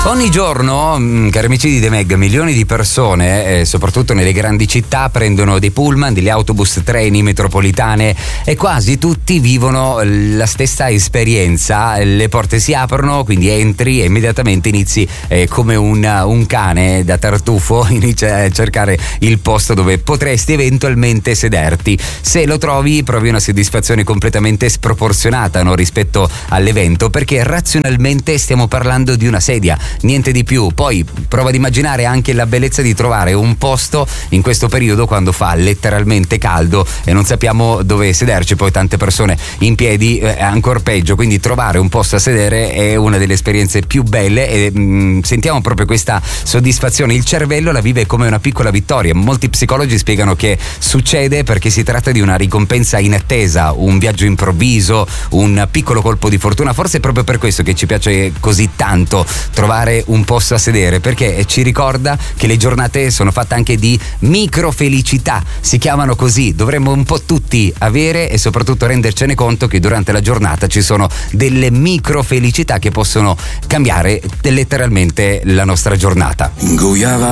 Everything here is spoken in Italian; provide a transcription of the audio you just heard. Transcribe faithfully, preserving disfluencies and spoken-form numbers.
Ogni giorno, cari amici di The Meg, milioni di persone, eh, soprattutto nelle grandi città, prendono dei pullman, degli autobus, treni, metropolitane e quasi tutti vivono la stessa esperienza. Le porte si aprono, quindi entri e immediatamente inizi eh, come un, un cane da tartufo, inizi a cercare il posto dove potresti eventualmente sederti. Se lo trovi, provi una soddisfazione completamente sproporzionata, no, rispetto all'evento, perché razionalmente stiamo parlando di una sedia, niente di più. Poi prova ad immaginare anche la bellezza di trovare un posto in questo periodo quando fa letteralmente caldo e non sappiamo dove sederci, poi tante persone in piedi è eh, ancora peggio, quindi trovare un posto a sedere è una delle esperienze più belle e mh, sentiamo proprio questa soddisfazione. Il cervello la vive come una piccola vittoria. Molti psicologi spiegano che succede perché si tratta di una ricompensa inattesa, un viaggio improvviso, un piccolo colpo di fortuna. Forse è proprio per questo che ci piace così tanto trovare un posto a sedere, perché ci ricorda che le giornate sono fatte anche di micro felicità, si chiamano così. Dovremmo un po' tutti avere e soprattutto rendercene conto che durante la giornata ci sono delle micro felicità che possono cambiare letteralmente la nostra giornata. Ingoiava